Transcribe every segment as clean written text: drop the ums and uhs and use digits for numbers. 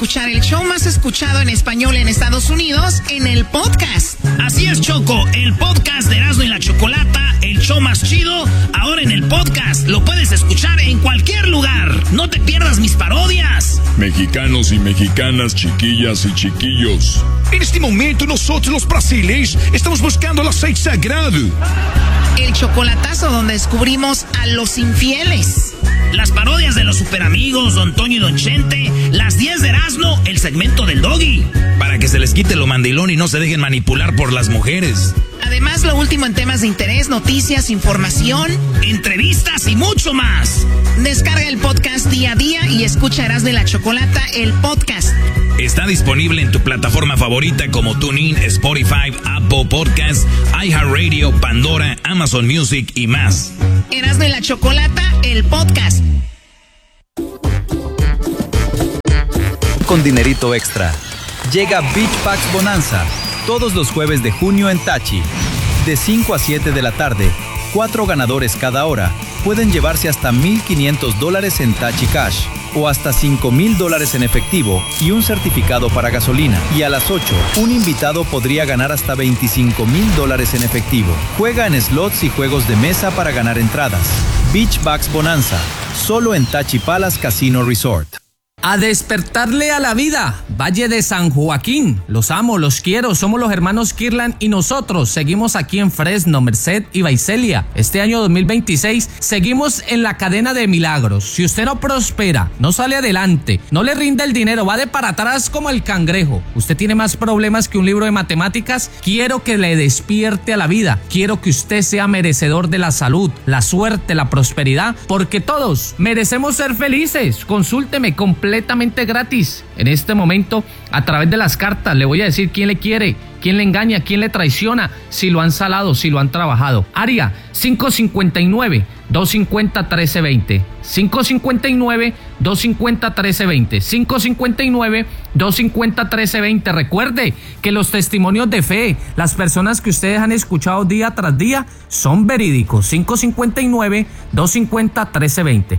Escuchar el show más escuchado en español en Estados Unidos en el podcast. Así es, Choco, el podcast de Erasmo y la Chocolata, el show más chido, ahora en el podcast. Lo puedes escuchar en cualquier lugar. No te pierdas mis parodias. Mexicanos y mexicanas, chiquillas y chiquillos. En este momento nosotros los brasileños estamos buscando el aceite sagrado. El chocolatazo donde descubrimos a los infieles. Las parodias de los superamigos, Don Toño y Don Chente. Las 10 de Erasmo, el segmento del Doggy. Para que se les quite lo mandilón y no se dejen manipular por las mujeres. Además, lo último en temas de interés, noticias, información, entrevistas y mucho más. Descarga el podcast día a día y escucha Erasmo y la Chocolata, el podcast. Está disponible en tu plataforma favorita como TuneIn, Spotify, Apple Podcasts, iHeartRadio, Pandora, Amazon Music y más. Erasmo y la Chocolata, el podcast. Con dinerito extra. Llega Beach Packs Bonanza todos los jueves de junio en Tachi. De 5 a 7 de la tarde, 4 ganadores cada hora pueden llevarse hasta $1,500 en Tachi Cash o hasta $5,000 en efectivo y un certificado para gasolina. Y a las 8, un invitado podría ganar hasta $25,000 en efectivo. Juega en slots y juegos de mesa para ganar entradas. Beach Bucks Bonanza, solo en Tachi Palace Casino Resort. A despertarle a la vida, Valle de San Joaquín. Los amo, los quiero, somos los hermanos Kirlan y nosotros seguimos aquí en Fresno, Merced y Visalia. Este año 2026 seguimos en la cadena de milagros. Si usted no prospera, no sale adelante, no le rinde el dinero, va de para atrás como el cangrejo. Usted tiene más problemas que un libro de matemáticas. Quiero que le despierte a la vida. Quiero que usted sea merecedor de la salud, la suerte, la prosperidad, porque todos merecemos ser felices. Consúlteme completamente gratis. En este momento, a través de las cartas, le voy a decir quién le quiere, quién le engaña, quién le traiciona, si lo han salado, si lo han trabajado. Área 559-250-1320. 559-250-1320. 559-250-1320. Recuerde que los testimonios de fe, las personas que ustedes han escuchado día tras día, son verídicos. 559-250-1320.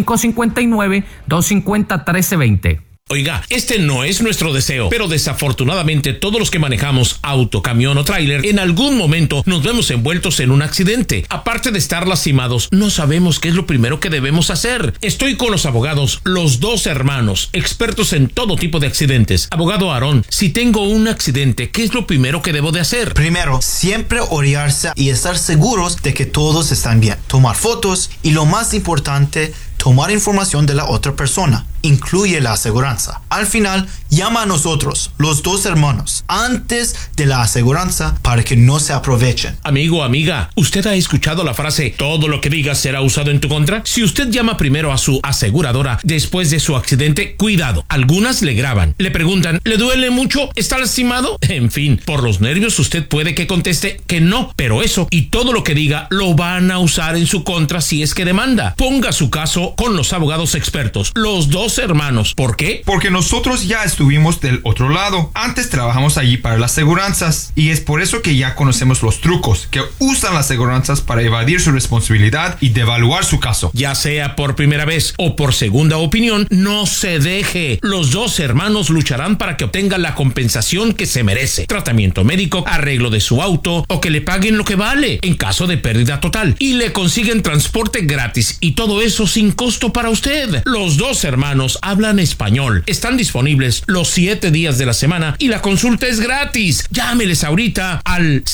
559-250-1320. Oiga, este no es nuestro deseo, pero desafortunadamente todos los que manejamos auto, camión o tráiler en algún momento nos vemos envueltos en un accidente. Aparte de estar lastimados, no sabemos qué es lo primero que debemos hacer. Estoy con los abogados, los dos hermanos, expertos en todo tipo de accidentes. Abogado Aarón, si tengo un accidente, ¿qué es lo primero que debo de hacer? Primero, siempre orearse y estar seguros de que todos están bien. Tomar fotos y, lo más importante, tomar información de la otra persona. Incluye la aseguranza. Al final, llama a nosotros, los dos hermanos, antes de la aseguranza para que no se aprovechen. Amigo, amiga, ¿usted ha escuchado la frase todo lo que digas será usado en tu contra? Si usted llama primero a su aseguradora después de su accidente, cuidado. Algunas le graban, le preguntan, ¿le duele mucho? ¿Está lastimado? En fin, por los nervios usted puede que conteste que no, pero eso y todo lo que diga lo van a usar en su contra si es que demanda. Ponga su caso con los abogados expertos, los dos hermanos. ¿Por qué? Porque nosotros ya estuvimos del otro lado. Antes trabajamos allí para las aseguranzas y es por eso que ya conocemos los trucos que usan las aseguranzas para evadir su responsabilidad y devaluar su caso. Ya sea por primera vez o por segunda opinión, no se deje. Los dos hermanos lucharán para que obtenga la compensación que se merece. Tratamiento médico, arreglo de su auto o que le paguen lo que vale en caso de pérdida total. Y le consiguen transporte gratis y todo eso sin costo para usted. Los dos hermanos hablan español. Están disponibles los 7 días de la semana y la consulta es gratis. Llámeles ahorita al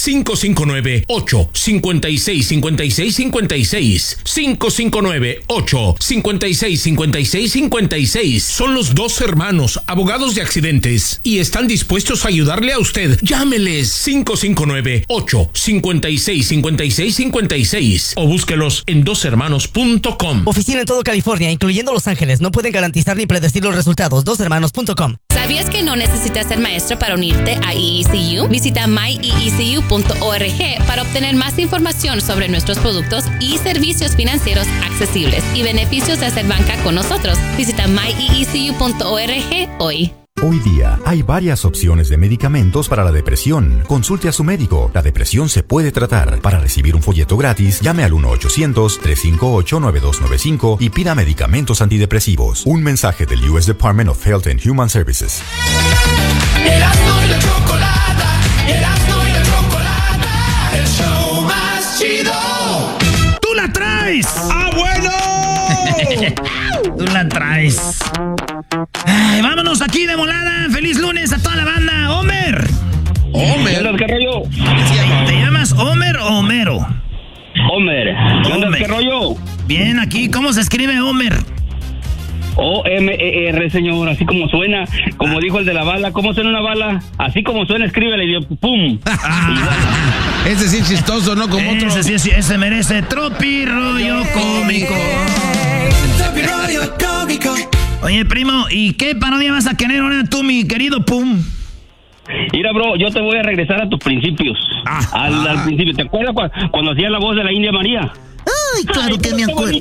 559-856-5656. 559-856-5656. Son los dos hermanos, abogados de accidentes, y están dispuestos a ayudarle a usted. Llámeles 559-856-5656 o búsquelos en doshermanos.com. Oficina en todo California, incluyendo Los Ángeles. No pueden garantizar ni predecir los resultados. Doshermanos.com. ¿Sabías que no necesitas ser maestro para unirte a EECU? Visita myeecu.org para obtener más información sobre nuestros productos y servicios financieros accesibles y beneficios de hacer banca con nosotros. Visita myeecu.org hoy. Hoy día hay varias opciones de medicamentos para la depresión. Consulte a su médico. La depresión se puede tratar. Para recibir un folleto gratis, llame al 1-800-358-9295 y pida medicamentos antidepresivos. Un mensaje del U.S. Department of Health and Human Services. Erasmo y la Chocolata, Erasmo y la Chocolata, el show más chido. ¡Tú la traes! ¡Ah, bueno! Tú la traes. Ay, vámonos aquí de volada. Feliz lunes a toda la banda. Homer. Homer. ¿Qué rollo? ¿Te llamas Homer o Homero? Homer. ¿Qué rollo? Bien, aquí. ¿Cómo se escribe Homer? O-M-E-R, señor, así como suena, como dijo el de la bala. ¿Cómo suena una bala? Así como suena, escríbele y dio pum. Ese sí es chistoso, ¿no? Como otro. Ese merece tropi rollo cómico. Tropi rollo cómico. Oye, primo, ¿y qué parodia vas a querer ahora tú, mi querido Pum? Mira, bro, yo te voy a regresar a tus principios. Al principio. ¿Te acuerdas cuando hacía la voz de la India María? Ay, claro que me acuerdo.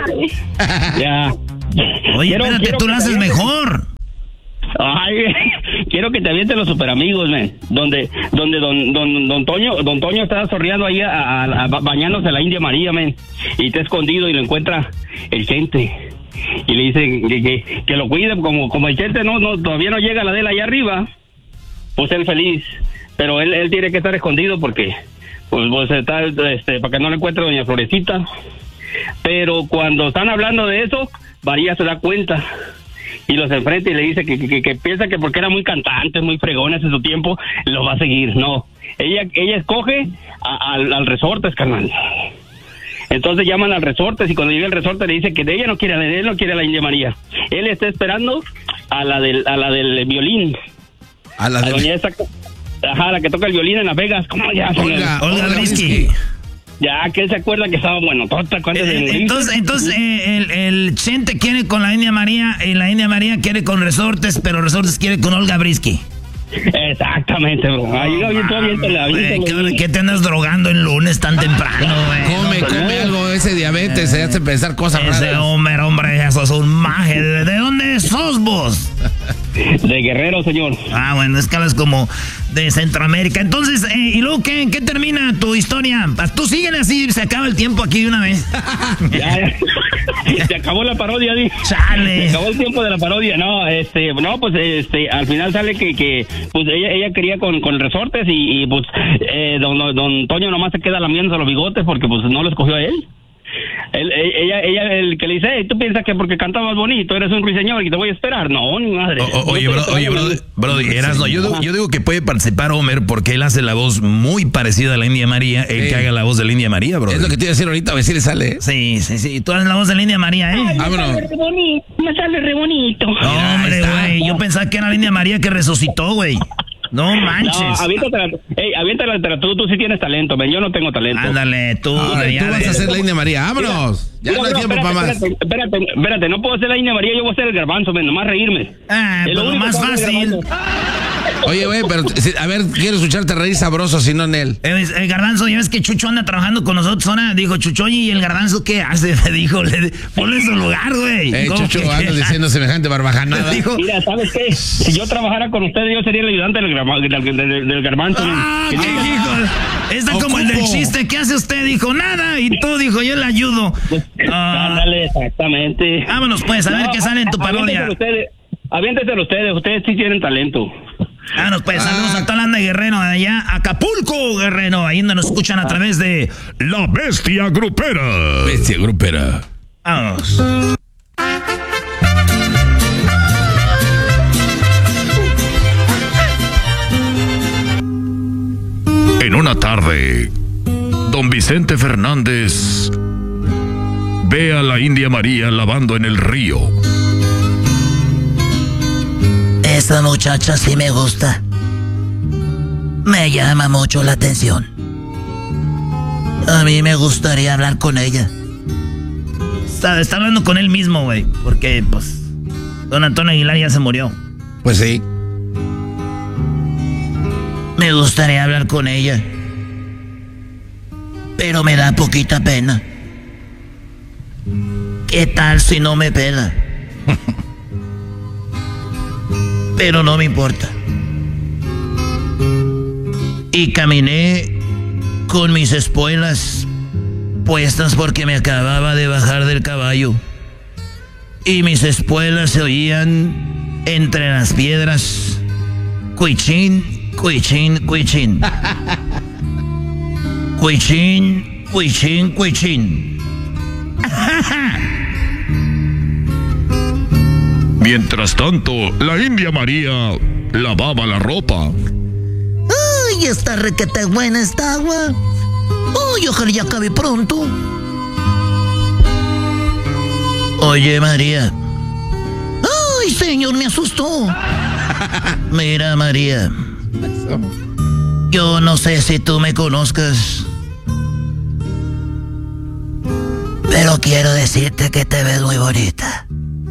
Ya. Oye, espérate, tú lo haces mejor. Ay, quiero que te avientes los super amigos, man. Donde don Toño está sorreando ahí bañándose a la India María, man. Y está escondido y lo encuentra el Chente. Y le dice que lo cuide, como el Chente todavía no llega a la de él allá arriba, pues él feliz. Pero él tiene que estar escondido porque pues está para que no le encuentre doña Florecita. Pero cuando están hablando de eso, María se da cuenta y los enfrenta y le dice que piensa que porque era muy cantante, muy fregón hace su tiempo, lo va a seguir. No, ella escoge al Resortes, carnal. Entonces llaman al Resortes y cuando llega el Resortes le dice que de él no quiere a la India María. Él está esperando a la del violín. A la la que toca el violín en Las Vegas. ¿Cómo ya? Olga Brisky. Ya, que él se acuerda que estaba entonces el Chente quiere con la India María y la India María quiere con Resortes, pero Resortes quiere con Olga Brisky. Exactamente, bro. ¿Qué te andas drogando el lunes tan temprano, güey? Come algo, ese diabetes, se hace pensar cosas raras. Ese hombre, eso es un maje. ¿De dónde sos vos? De Guerrero, señor. Ah, bueno, es que hablas como de Centroamérica. Entonces, ¿y luego qué termina tu historia? Tú síguele así, se acaba el tiempo aquí de una vez. Ya. Se acabó la parodia, di. Chale. Se acabó el tiempo de la parodia. No, al final sale que pues ella quería con Resortes y pues don Toño nomás se queda lamiéndose los bigotes porque pues no lo escogió a él. Ella el que le dice, tú piensas que porque cantabas bonito eres un ruiseñor y te voy a esperar. No, ni madre. Brody, Erasmo, yo digo que puede participar Homer porque él hace la voz muy parecida a la India María. Él que haga la voz de la India María, bro. Es lo que te iba a decir ahorita, a ver si le sale. Sí, tú haces la voz de la India María, ¿eh? Me sale re bonito. No, hombre, güey, yo pensaba que era la India María que resucitó, güey. No manches. No, aviéntatela tú sí tienes talento, men. Yo no tengo talento. Ándale, tú. Tú vas a ser la India María, vámonos. Ya no hay tiempo para más. Espérate, no puedo ser la India María, yo voy a ser el Garbanzo, men, nomás reírme. Pues lo más fácil. Oye, güey, pero a ver, quiero escucharte reír sabroso, si no en él. El Garbanzo, ya ves que Chucho anda trabajando con nosotros ahora. Dijo Chucho, oye, ¿y el Garbanzo qué hace? Me dijo, ponle en su lugar, güey. Chucho, anda diciendo semejante barbajanada. Mira, ¿sabes qué? Si yo trabajara con ustedes, yo sería el ayudante del Garbanzo. ¿Qué dijo? Está como el del chiste. ¿Qué hace usted? Dijo, nada. Y tú, dijo, yo le ayudo. Ándale, exactamente. Vámonos, pues, a ver qué sale en tu parodia. Aviénteselo ustedes sí tienen talento. Vámonos, pues, saludos a toda la banda de Guerrero, allá, Acapulco, Guerrero, ahí donde nos escuchan a través de La Bestia Grupera. Bestia Grupera. Vamos. En una tarde, don Vicente Fernández ve a la India María lavando en el río. Esa muchacha sí me gusta. Me llama mucho la atención. A mí me gustaría hablar con ella. Está hablando con él mismo, güey. Porque, pues, don Antonio Aguilar ya se murió. Pues sí. Me gustaría hablar con ella. Pero me da poquita pena. ¿Qué tal si no me pela? pero no me importa. Y caminé con mis espuelas puestas porque me acababa de bajar del caballo. Y mis espuelas se oían entre las piedras. Cuichín, cuichín, cuichín. Cuichín, cuichín, cuichín. Mientras tanto, la India María lavaba la ropa. Ay, está requete buena esta agua. Ay, ojalá ya acabe pronto. Oye, María. Ay, señor, me asustó. Mira, María. Yo no sé si tú me conozcas, pero quiero decirte que te ves muy bonita.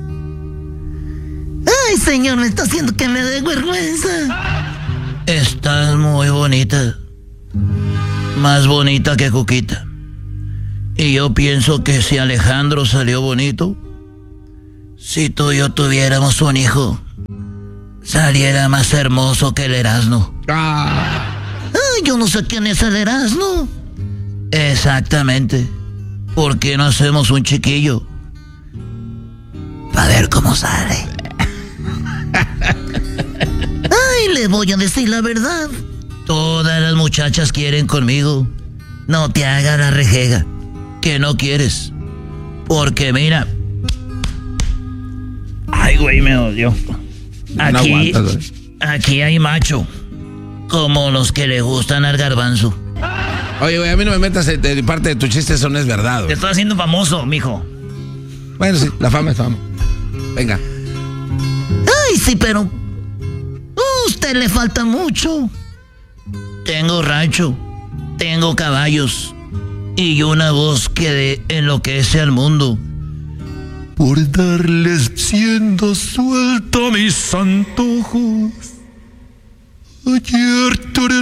Ay, señor, me está haciendo que me dé vergüenza. Estás muy bonita. Más bonita que Cuquita. Y yo pienso que si Alejandro salió bonito, si tú y yo tuviéramos un hijo, saliera más hermoso que el Erasmo. Ay, yo no sé quién es el Erasmo. Exactamente. ¿Por qué no hacemos un chiquillo? Para ver cómo sale. Ay, le voy a decir la verdad. Todas las muchachas quieren conmigo. No te hagas la rejega, que no quieres. Porque mira. Ay, güey, me odió. Aquí hay macho. Como los que le gustan al garbanzo. Oye, güey, a mí no me metas de parte de tu chiste, eso no es verdad, güey. Te estoy haciendo famoso, mijo. Bueno, sí, la fama es fama. Venga. Ay, sí, pero a usted le falta mucho. Tengo rancho, tengo caballos y una voz que enloquece al mundo. Por darles siendo suelto a mis antojos. Ayer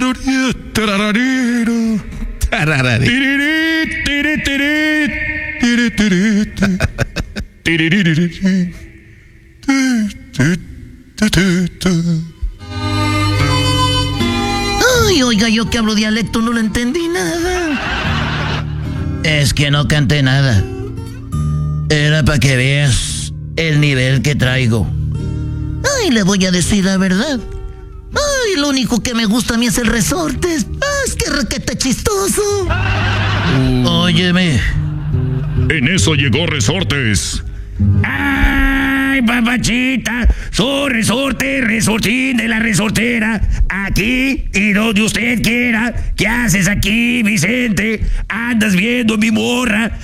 Ay, oiga, yo que hablo dialecto no lo entendí nada. Es que no canté nada. Era para que veas el nivel que traigo. Ay, le voy a decir la verdad. Ay, lo único que me gusta a mí es el resortes. Es que requete chistoso. Óyeme. En eso llegó Resortes. ¡Ay, papachita! Soy Resorte, resortín de la resortera. Aquí y donde usted quiera. ¿Qué haces aquí, Vicente? ¿Andas viendo mi morra?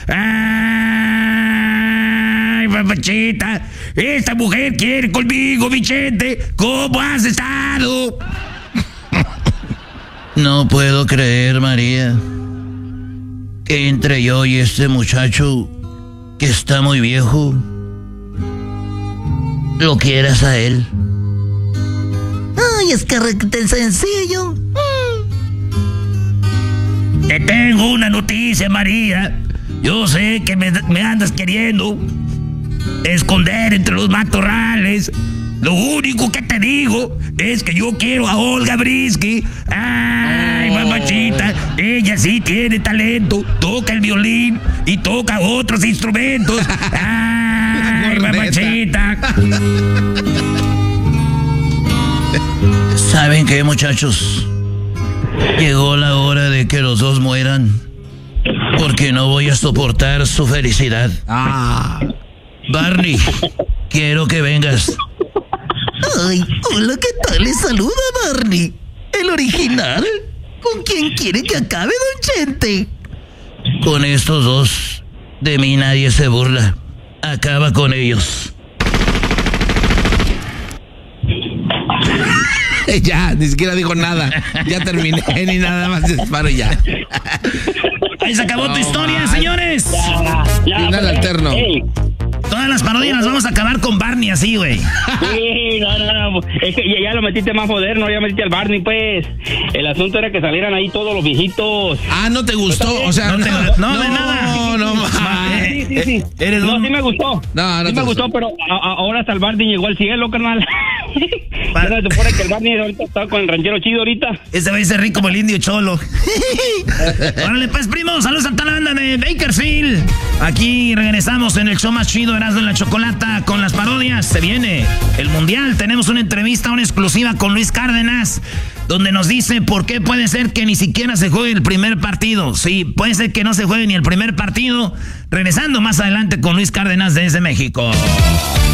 ¡Ay, papachita! Esta mujer quiere conmigo, Vicente. ¿Cómo has estado? No puedo creer, María, que entre yo y este muchacho que está muy viejo, lo quieras a él. Ay, es que requete sencillo. Te tengo una noticia, María. Yo sé que me andas queriendo esconder entre los matorrales. Lo único que te digo es que yo quiero a Olga Brisky. Ay, mamachita, ella sí tiene talento. Toca el violín y toca otros instrumentos. Ay, mamachita. ¿Saben qué, muchachos? Llegó la hora de que los dos mueran, porque no voy a soportar su felicidad. Barney, quiero que vengas. Ay, hola, ¿qué tal? Les saluda Barney, el original. ¿Con quién quiere que acabe, don Chente? Con estos dos. De mí nadie se burla. Acaba con ellos. Ya, ni siquiera dijo nada. Ya terminé, ni nada más disparo ya. Ahí se acabó tu historia, señores. Final alterno. Hey. Todas las parodias las vamos a acabar con Barney así, güey. Sí, no. Es que ya lo metiste más moderno, ya metiste al Barney, pues. El asunto era que salieran ahí todos los viejitos. ¿no te gustó? O sea, no, de nada. No, Sí. Sí me gustó. No sí me gustó, pero ahora hasta el Barney llegó al cielo, carnal. ¿No se supone que el Barney ahorita está con el ranchero chido ahorita? Ese va a ser rico como el indio cholo. Órale, pues, primo, saludos a toda la banda de Bakersfield. Aquí regresamos en el show más chido, Erasmo y la Chocolata, con las parodias. Se viene el Mundial. Tenemos una entrevista, una exclusiva con Luis Cárdenas, donde nos dice por qué puede ser que ni siquiera se juegue el primer partido. Sí, puede ser que no se juegue ni el primer partido. Regresando más adelante con Luis Cárdenas desde México.